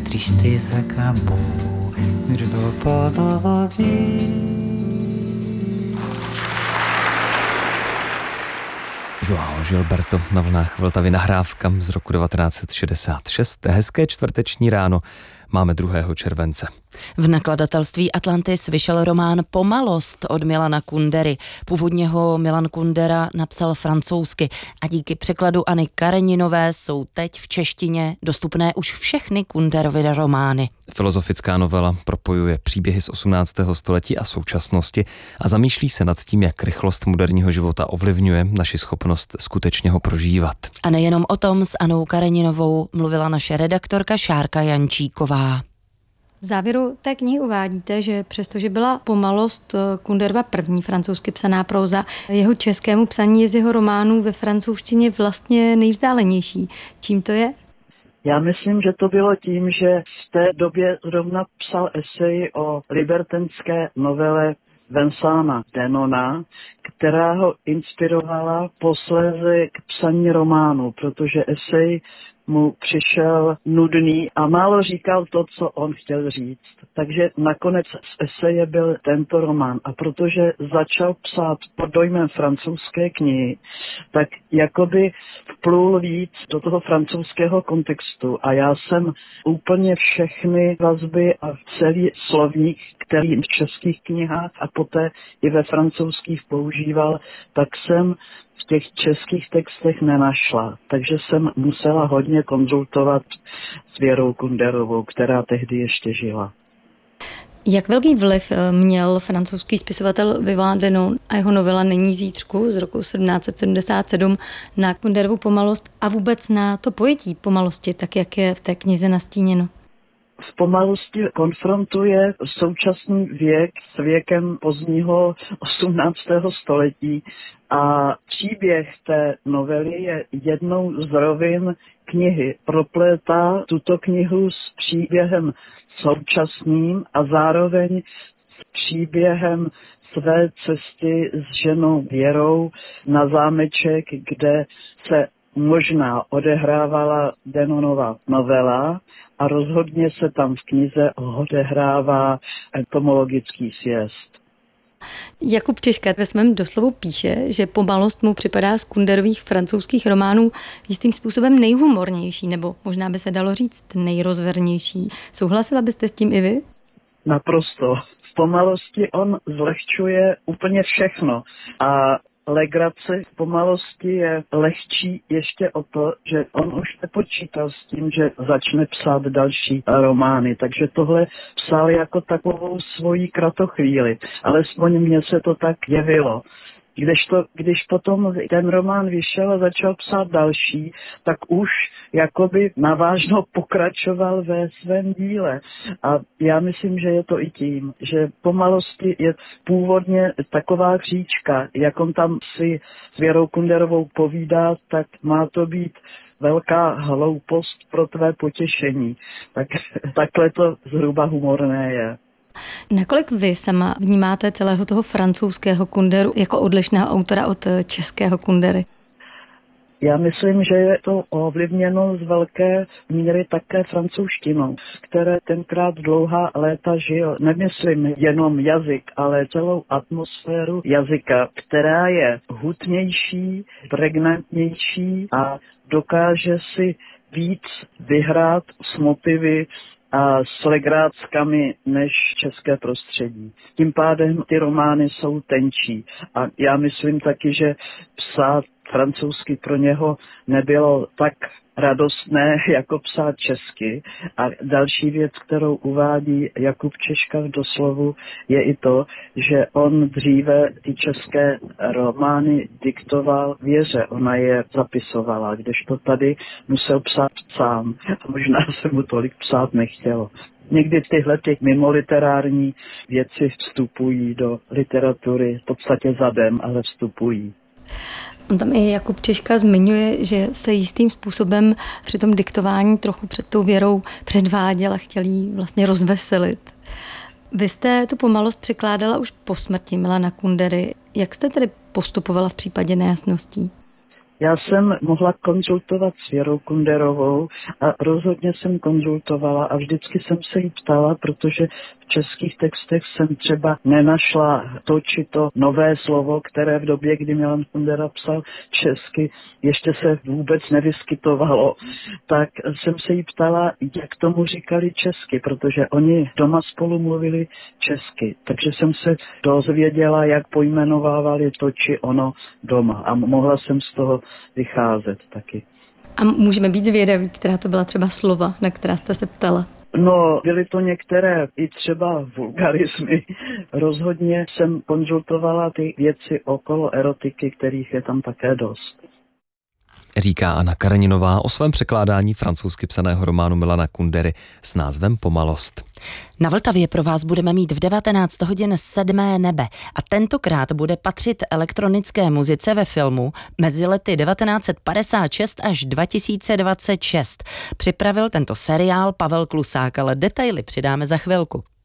tristeza acabou, do podoví. Joao Gilberto na vlnách Vltavy, nahrávka z roku 1966. Hezké čtvrteční ráno, máme 2. července. V nakladatelství Atlantis vyšel román Pomalost od Milana Kundery. Původně ho Milan Kundera napsal francouzsky a díky překladu Anny Kareninové jsou teď v češtině dostupné už všechny Kunderovy romány. Filozofická novela propojuje příběhy z 18. století a současnosti a zamýšlí se nad tím, jak rychlost moderního života ovlivňuje naši schopnost skutečně ho prožívat. A nejenom o tom s Annou Kareninovou mluvila naše redaktorka Šárka Jančíková. V závěru té knihy uvádíte, že přestože byla Pomalost Kunderova první francouzsky psaná próza, jeho českému psaní je z jeho románů ve francouzštině vlastně nejvzdálenější. Čím to je? Já myslím, že to bylo tím, že v té době zrovna psal esej o libertinské novele Vincenta Denona, která ho inspirovala posléze k psaní románu, protože esej mu přišel nudný a málo říkal to, co on chtěl říct. Takže nakonec z eseje byl tento román. A protože začal psát pod dojmem francouzské knihy, tak jakoby vplul víc do toho francouzského kontextu. A já jsem úplně všechny vazby a celý slovník, který v českých knihách a poté i ve francouzských používal, tak jsem v těch českých textech nenašla. Takže jsem musela hodně konzultovat s Věrou Kunderovou, která tehdy ještě žila. Jak velký vliv měl francouzský spisovatel Vivant Denon a jeho novela Není zítřku z roku 1777 na Kunderovu Pomalost a vůbec na to pojetí pomalosti, tak jak je v té knize nastíněno? V Pomalosti konfrontuje současný věk s věkem pozdního 18. století a příběh té novely je jednou z rovin knihy. Proplétá tuto knihu s příběhem současným a zároveň s příběhem své cesty s ženou Věrou na zámeček, kde se možná odehrávala Denonova novela a rozhodně se tam v knize odehrává entomologický sjezd. Jakub Češka ve svém doslovu píše, že Pomalost mu připadá z Kunderových francouzských románů jistým způsobem nejhumornější, nebo možná by se dalo říct nejrozvernější. Souhlasila byste s tím i vy? Naprosto. V Pomalosti on zlehčuje úplně všechno a legrace v Pomalosti je lehčí ještě o to, že on už nepočítal s tím, že začne psát další romány, takže tohle psal jako takovou svoji kratochvíli, alespoň mně se to tak jevilo. Když potom ten román vyšel a začal psát další, tak už jakoby navážno pokračoval ve svém díle. A já myslím, že je to i tím, že Pomalosti je původně taková hříčka, jak on tam si s Věrou Kunderovou povídá, tak má to být velká hloupost pro tvé potěšení. Takhle to zhruba humorné je. Nakolik vy sama vnímáte celého toho francouzského Kunderu jako odlišného autora od českého Kundery? Já myslím, že je to ovlivněno z velké míry také francouzštinou, které tenkrát dlouhá léta žil. Nemyslím jenom jazyk, ale celou atmosféru jazyka, která je hutnější, pregnantnější a dokáže si víc vyhrát s motivy a s legráckami než české prostředí. Tím pádem ty romány jsou tenčí. A já myslím taky, že psát francouzsky pro něho nebylo tak radostné, jako psát česky. A další věc, kterou uvádí Jakub Češka v doslovu, je i to, že on dříve ty české romány diktoval Věře, ona je zapisovala, kdežto tady musel psát sám. A možná se mu tolik psát nechtělo. Někdy tyhle ty mimoliterární věci vstupují do literatury v podstatě zadem, ale vstupují. On tam i Jakub Češka zmiňuje, že se jistým způsobem při tom diktování trochu před tou Věrou předváděl a chtěl jí vlastně rozveselit. Vy jste tu Pomalost překládala už po smrti Milana Kundery. Jak jste tedy postupovala v případě nejasností? Já jsem mohla konzultovat s Věrou Kunderovou a rozhodně jsem konzultovala a vždycky jsem se jí ptala, protože v českých textech jsem třeba nenašla to či to nové slovo, které v době, kdy Milan Kundera psal česky, ještě se vůbec nevyskytovalo. Tak jsem se jí ptala, jak tomu říkali česky, protože oni doma spolu mluvili česky. Takže jsem se dozvěděla, jak pojmenovávali to či ono doma a mohla jsem z toho vycházet taky. A můžeme být zvědaví, která to byla třeba slova, na která jste se ptala? No, byly to některé i třeba vulgarismy. Rozhodně jsem konzultovala ty věci okolo erotiky, kterých je tam také dost. Říká Anna Kareninová o svém překládání francouzsky psaného románu Milana Kundery s názvem Pomalost. Na Vltavě pro vás budeme mít v 19 hodin 7. nebe a tentokrát bude patřit elektronické muzice ve filmu mezi lety 1956 až 2026. Připravil tento seriál Pavel Klusák, ale detaily přidáme za chvilku.